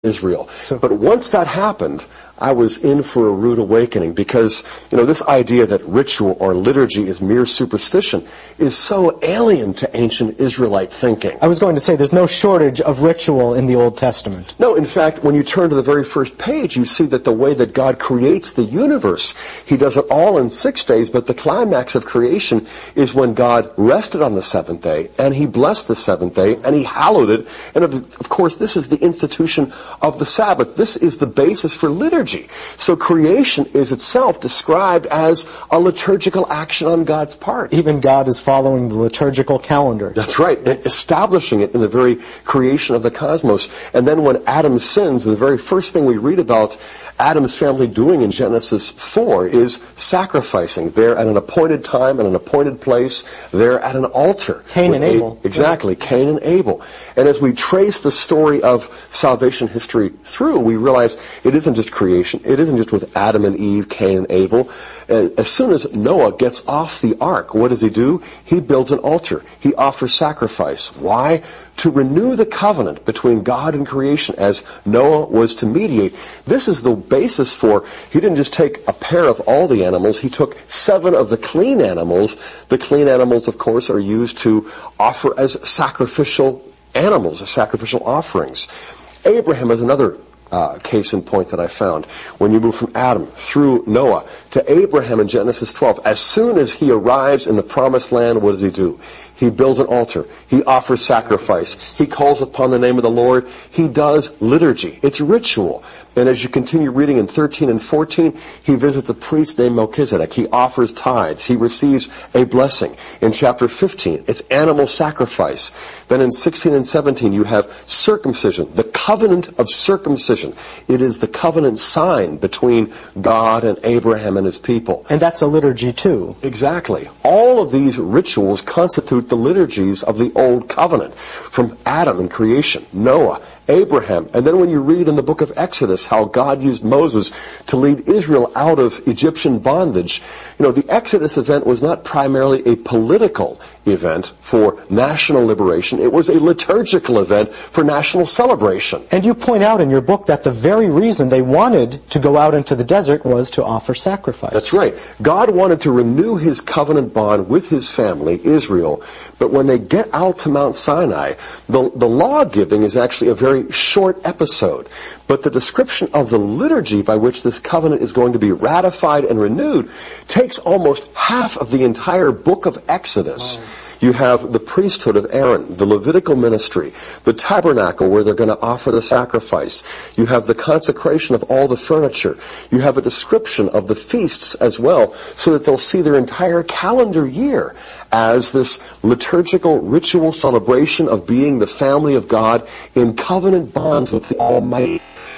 Israel. But once that happened, I was in for a rude awakening because, this idea that ritual or liturgy is mere superstition is so alien to ancient Israelite thinking. I was going to say there's no shortage of ritual in the Old Testament. No, in fact, when you turn to the very first page, you see that the way that God creates the universe, He does it all in 6 days, but the climax of creation is when God rested on the seventh day, and He blessed the seventh day, and He hallowed it, and of course this is the institution of the Sabbath. This is the basis for liturgy. So creation is itself described as a liturgical action on God's part. Even God is following the liturgical calendar. That's right, establishing it in the very creation of the cosmos. And then when Adam sins, the very first thing we read about Adam's family doing in Genesis 4 is sacrificing. They're at an appointed time, at an appointed place. They're at an altar. Cain and Abel. Exactly, Cain and Abel. And as we trace the story of salvation history through, we realize it isn't just creation. It isn't just with Adam and Eve, Cain and Abel. As soon as Noah gets off the ark, what does he do? He builds an altar. He offers sacrifice. Why? To renew the covenant between God and creation as Noah was to mediate. This is the basis for, he didn't just take a pair of all the animals, he took 7 of the clean animals. The clean animals, of course, are used to offer as sacrificial animals, as sacrificial offerings. Abraham is another case in point that I found. When you move from Adam through Noah to Abraham in Genesis 12, as soon as he arrives in the promised land, what does he do? He builds an altar. He offers sacrifice. He calls upon the name of the Lord. He does liturgy. It's ritual. And as you continue reading in 13 and 14, he visits a priest named Melchizedek. He offers tithes. He receives a blessing. In chapter 15, it's animal sacrifice. Then in 16 and 17, you have circumcision, the covenant of circumcision. It is the covenant sign between God and Abraham and his people. And that's a liturgy too. Exactly. All of these rituals constitute the liturgies of the Old Covenant, from Adam in creation, Noah, Abraham, and then when you read in the book of Exodus how God used Moses to lead Israel out of Egyptian bondage, the Exodus event was not primarily a political event for national liberation. It was a liturgical event for national celebration. And you point out in your book that the very reason they wanted to go out into the desert was to offer sacrifice. That's right. God wanted to renew His covenant bond with His family, Israel, but when they get out to Mount Sinai, the law giving is actually a very short episode. But the description of the liturgy by which this covenant is going to be ratified and renewed takes almost half of the entire book of Exodus. Wow. You have the priesthood of Aaron, the Levitical ministry, the tabernacle where they're going to offer the sacrifice. You have the consecration of all the furniture. You have a description of the feasts as well, so that they'll see their entire calendar year as this liturgical ritual celebration of being the family of God in covenant bonds with the Almighty.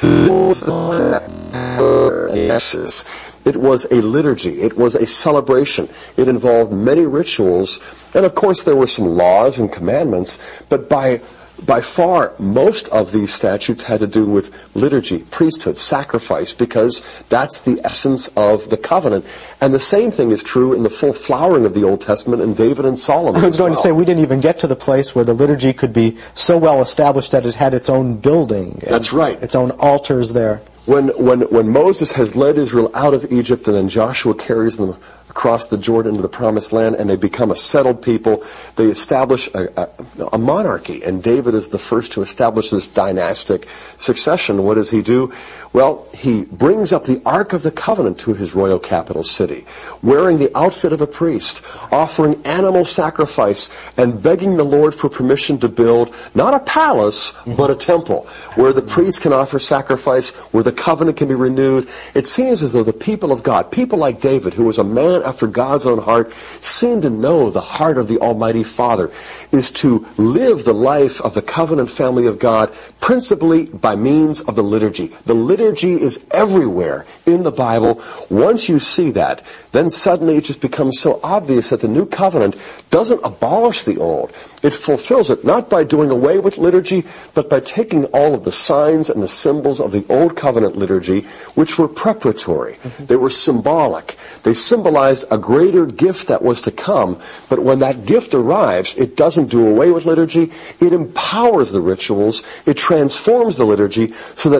It was a liturgy. It was a celebration. It involved many rituals. And of course there were some laws and commandments, but by far, most of these statutes had to do with liturgy, priesthood, sacrifice, because that's the essence of the covenant. And the same thing is true in the full flowering of the Old Testament in David and Solomon. I was going to say, we didn't even get to the place where the liturgy could be so well established that it had its own building. That's right. Its own altars there. When Moses has led Israel out of Egypt and then Joshua carries them across the Jordan into the promised land and they become a settled people, they establish a monarchy, and David is the first to establish this dynastic succession. What does he do? Well, he brings up the Ark of the Covenant to his royal capital city, wearing the outfit of a priest, offering animal sacrifice, and begging the Lord for permission to build not a palace, but a temple, where the priest can offer sacrifice, where the covenant can be renewed. It seems as though the people of God, people like David, who was a man after God's own heart, seem to know the heart of the Almighty Father is to live the life of the covenant family of God principally by means of the liturgy. The liturgy is everywhere in the Bible. Once you see that, then suddenly it just becomes so obvious that the new covenant doesn't abolish the old. It fulfills it, not by doing away with liturgy, but by taking all of the signs and the symbols of the old covenant liturgy, which were preparatory. They were symbolic. They symbolized a greater gift that was to come, but when that gift arrives, it doesn't do away with liturgy. It empowers the rituals. It transforms the liturgy so that